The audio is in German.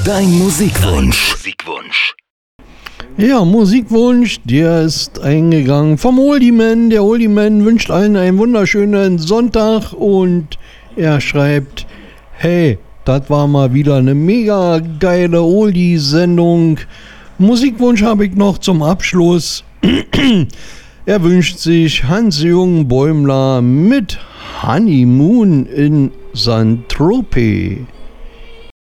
Dein Musikwunsch. Ja, Musikwunsch, der ist eingegangen vom Oldie-Man. Der Oldie-Man wünscht allen einen wunderschönen Sonntag und er schreibt: Hey, das war mal wieder eine mega geile Oldie-Sendung. Musikwunsch habe ich noch zum Abschluss. Er wünscht sich Hans-Jürgen Bäumler mit Honeymoon in Saint-Tropez.